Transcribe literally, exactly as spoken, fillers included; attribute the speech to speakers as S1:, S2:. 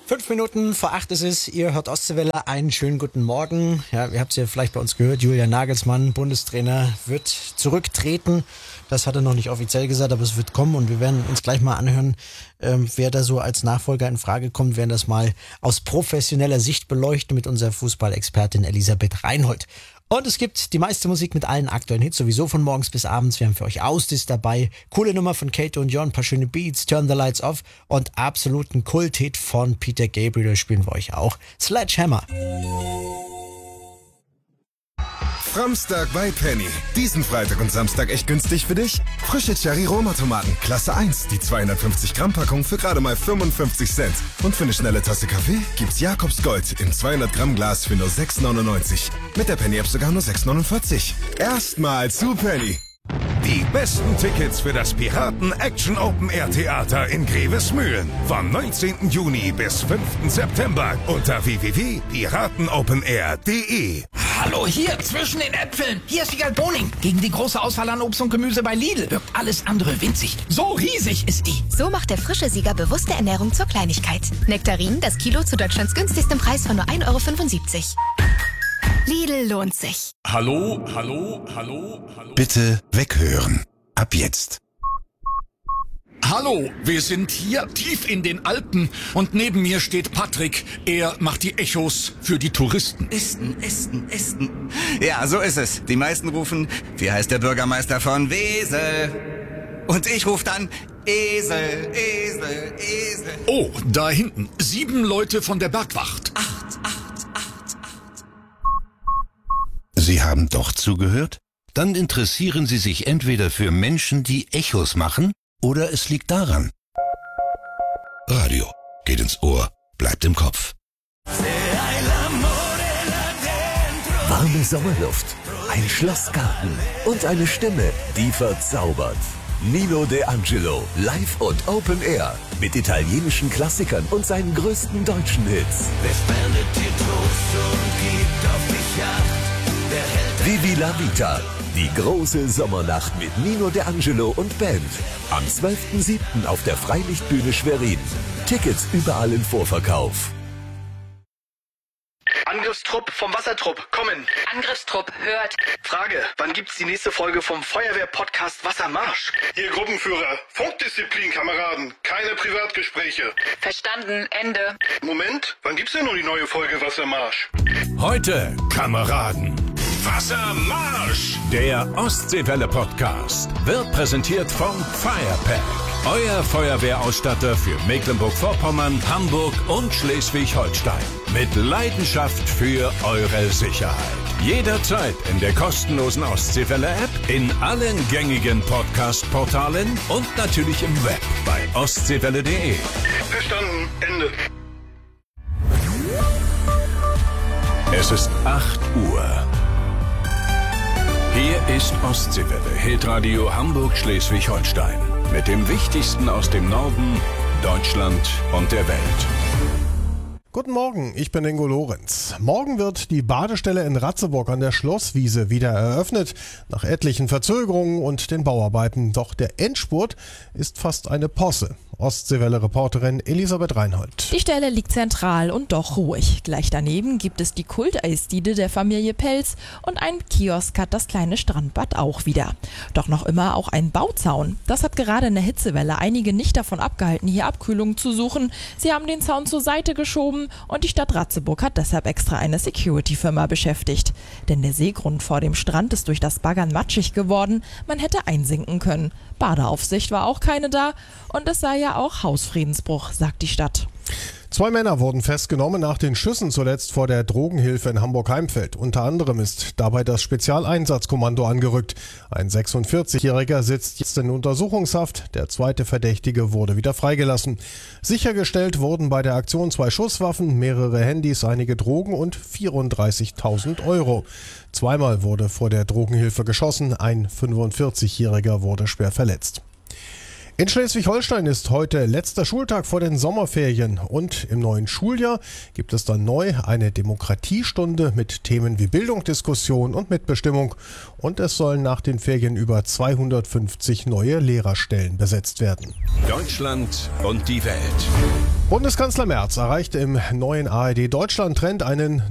S1: Fünf Minuten vor acht ist es, ihr hört Ostseewelle, einen schönen guten Morgen. Ja, ihr habt es ja vielleicht bei uns gehört, Julian Nagelsmann, Bundestrainer, wird zurücktreten. Das hat er noch nicht offiziell gesagt, aber es wird kommen und wir werden uns gleich mal anhören, ähm, wer da so als Nachfolger in Frage kommt. Wir werden das mal aus professioneller Sicht beleuchten mit unserer Fußballexpertin Elisabeth Reinhold. Und es gibt die meiste Musik mit allen aktuellen Hits, sowieso von morgens bis abends. Wir haben für euch Ausdis dabei, coole Nummer von Kato und Jon, ein paar schöne Beats, Turn the Lights Off und absoluten Kulthit von Peter Gabriel spielen wir euch auch. Sledgehammer.
S2: Samstag bei Penny. Diesen Freitag und Samstag echt günstig für dich? Frische Cherry-Roma-Tomaten, Klasse eins, die zweihundertfünfzig Gramm Packung für gerade mal fünfundfünfzig Cent. Und für eine schnelle Tasse Kaffee gibt's Jakobs Gold im zweihundert Gramm Glas für nur sechs neunundneunzig. Mit der Penny-App sogar nur sechs neunundvierzig. Erstmal zu Penny.
S3: Die besten Tickets für das Piraten Action Open Air Theater in Grevesmühlen. Vom neunzehnten Juni bis fünften September unter w w w punkt piratenopenair punkt de.
S4: Hallo, hier zwischen den Äpfeln. Hier ist Wiegald Boning. Gegen die große Auswahl an Obst und Gemüse bei Lidl wirkt alles andere winzig. So riesig ist die.
S5: So macht der frische Sieger bewusste Ernährung zur Kleinigkeit. Nektarinen, das Kilo zu Deutschlands günstigstem Preis von nur ein Euro fünfundsiebzig. Lidl lohnt sich.
S3: Hallo, hallo, hallo, hallo.
S2: Bitte weghören. Ab jetzt.
S4: Hallo, wir sind hier tief in den Alpen und neben mir steht Patrick. Er macht die Echos für die Touristen.
S6: Esten, Esten, Esten. Ja, so ist es. Die meisten rufen, wie heißt der Bürgermeister von Wesel? Und ich rufe dann, Esel, Esel, Esel.
S4: Oh, da hinten, sieben Leute von der Bergwacht.
S6: Acht, acht, acht, acht.
S7: Sie haben doch zugehört? Dann interessieren Sie sich entweder für Menschen, die Echos machen, oder es liegt daran. Radio geht ins Ohr, bleibt im Kopf.
S8: Warme Sommerluft, ein Schlossgarten und eine Stimme, die verzaubert. Nino D'Angelo, live und Open Air, mit italienischen Klassikern und seinen größten deutschen Hits. Vivi la Vita, die große Sommernacht mit Nino D'Angelo und Band. Am zwölften siebten auf der Freilichtbühne Schwerin. Tickets überall im Vorverkauf.
S9: Angriffstrupp vom Wassertrupp, kommen.
S10: Angriffstrupp, hört.
S9: Frage, wann gibt's die nächste Folge vom Feuerwehr-Podcast Wassermarsch?
S11: Ihr Gruppenführer, Funkdisziplin, Kameraden, keine Privatgespräche.
S10: Verstanden, Ende.
S11: Moment, wann gibt's denn noch die neue Folge Wassermarsch?
S3: Heute, Kameraden. Wassermarsch! Der Ostseewelle-Podcast wird präsentiert vom Firepack. Euer Feuerwehrausstatter für Mecklenburg-Vorpommern, Hamburg und Schleswig-Holstein. Mit Leidenschaft für eure Sicherheit. Jederzeit in der kostenlosen Ostseewelle-App, in allen gängigen Podcast-Portalen und natürlich im Web bei ostseewelle punkt de.
S11: Verstanden, Ende.
S3: Es ist acht Uhr. Hier ist Ostseewelle, Hitradio Hamburg-Schleswig-Holstein. Mit dem Wichtigsten aus dem Norden, Deutschland und der Welt.
S12: Guten Morgen, ich bin Ingo Lorenz. Morgen wird die Badestelle in Ratzeburg an der Schlosswiese wieder eröffnet, nach etlichen Verzögerungen und den Bauarbeiten. Doch der Endspurt ist fast eine Posse. Ostseewelle-Reporterin Elisabeth Reinhold.
S13: Die Stelle liegt zentral und doch ruhig. Gleich daneben gibt es die Kulteisdiele der Familie Pelz und ein Kiosk hat das kleine Strandbad auch wieder. Doch noch immer auch ein Bauzaun. Das hat gerade in der Hitzewelle einige nicht davon abgehalten, hier Abkühlung zu suchen. Sie haben den Zaun zur Seite geschoben und die Stadt Ratzeburg hat deshalb extra eine Security-Firma beschäftigt. Denn der Seegrund vor dem Strand ist durch das Baggern matschig geworden. Man hätte einsinken können. Badeaufsicht war auch keine da und es sei ja auch Hausfriedensbruch, sagt die Stadt.
S12: Zwei Männer wurden festgenommen nach den Schüssen zuletzt vor der Drogenhilfe in Hamburg-Heimfeld. Unter anderem ist dabei das Spezialeinsatzkommando angerückt. Ein sechsundvierzigjähriger sitzt jetzt in Untersuchungshaft. Der zweite Verdächtige wurde wieder freigelassen. Sichergestellt wurden bei der Aktion zwei Schusswaffen, mehrere Handys, einige Drogen und vierunddreißigtausend Euro. Zweimal wurde vor der Drogenhilfe geschossen. Ein fünfundvierzigjähriger wurde schwer verletzt. In Schleswig-Holstein ist heute letzter Schultag vor den Sommerferien und im neuen Schuljahr gibt es dann neu eine Demokratiestunde mit Themen wie Bildung, Diskussion und Mitbestimmung und es sollen nach den Ferien über zweihundertfünfzig neue Lehrerstellen besetzt werden.
S3: Deutschland und die Welt.
S12: Bundeskanzler Merz erreichte im neuen A R D Deutschland-Trend einen